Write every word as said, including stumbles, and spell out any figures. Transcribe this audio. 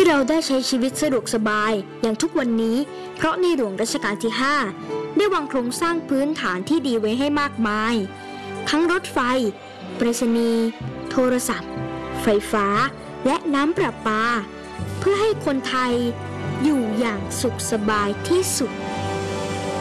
เราได้ใช้ชีวิตสะดวกสบายอย่างทุกวันนี้เพราะในหลวงรัชกาลที่ห้าได้วางโครงสร้างพื้นฐานที่ดีไว้ให้มากมายทั้งรถไฟไปรษณีย์โทรศัพท์ไฟฟ้าและน้ำประปาเพื่อให้คนไทยอยู่อย่างสุขสบายที่สุด